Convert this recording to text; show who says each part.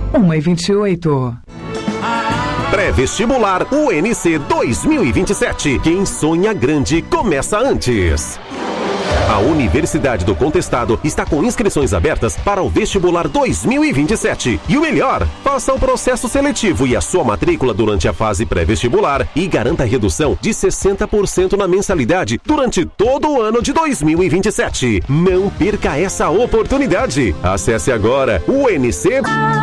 Speaker 1: 1h28.
Speaker 2: Pré-vestibular UNC 2027. Quem sonha grande começa antes. A Universidade do Contestado está com inscrições abertas para o vestibular 2027. E o melhor, faça o processo seletivo e a sua matrícula durante a fase pré-vestibular e garanta redução de 60% na mensalidade durante todo o ano de 2027. Não perca essa oportunidade. Acesse agora UNC.